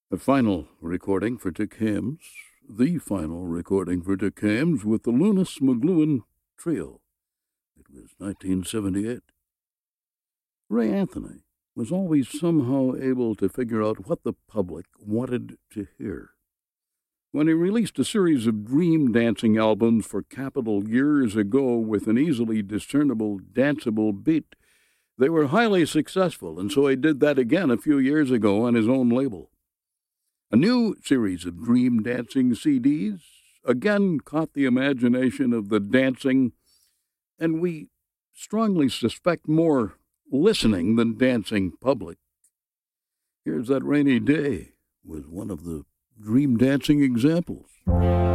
A final recording for Dick Hames, the final recording for Dick Hames with the Lunas McLuhan Trio. It was 1978. Ray Anthony was always somehow able to figure out what the public wanted to hear. When he released a series of dream dancing albums for Capitol years ago with an easily discernible, danceable beat, they were highly successful, and so he did that again a few years ago on his own label. A new series of dream dancing CDs again caught the imagination of the dancing, and we strongly suspect more listening than dancing public. Here's That Rainy Day with one of the dream dancing examples.